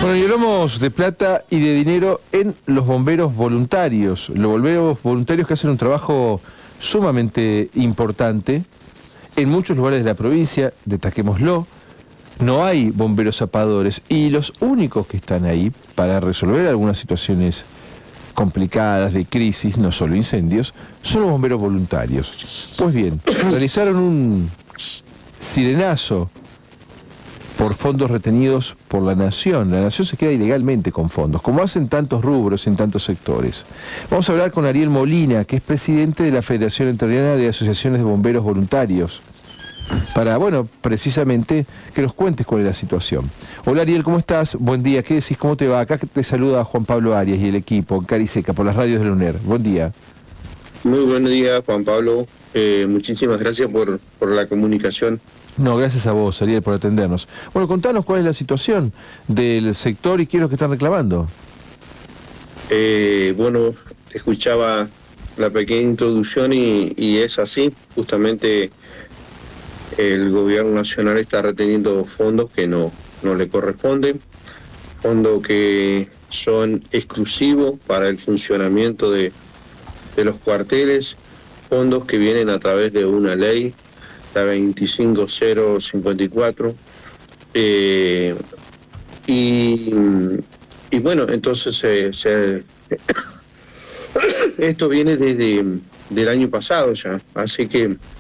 Bueno, y hablamos de plata y de dinero en los bomberos voluntarios. Los bomberos voluntarios que hacen un trabajo sumamente importante en muchos lugares de la provincia, destaquémoslo. No hay bomberos zapadores y los únicos que están ahí para resolver algunas situaciones complicadas de crisis, no solo incendios, son los bomberos voluntarios. Pues bien, realizaron un sirenazo por fondos retenidos por la Nación. La Nación se queda ilegalmente con fondos, como hacen tantos rubros en tantos sectores. Vamos a hablar con Ariel Molina, que es presidente de la Federación Entrerriana de Asociaciones de Bomberos Voluntarios, para, bueno, precisamente que nos cuentes cuál es la situación. Hola Ariel, ¿cómo estás? Buen día, ¿qué decís? ¿Cómo te va? Acá te saluda Juan Pablo Arias y el equipo en Cariseca por las radios de la UNER. Buen día. Muy buenos días, Juan Pablo. Muchísimas gracias por la comunicación. No, gracias a vos, Ariel, por atendernos. Bueno, contanos cuál es la situación del sector y qué es lo que están reclamando. Bueno, escuchaba la pequeña introducción y es así. Justamente el gobierno nacional está reteniendo fondos que no le corresponden, fondos que son exclusivos para el funcionamiento de los cuarteles, fondos que vienen a través de una ley, la 25054, y bueno, entonces esto viene desde el año pasado ya, así que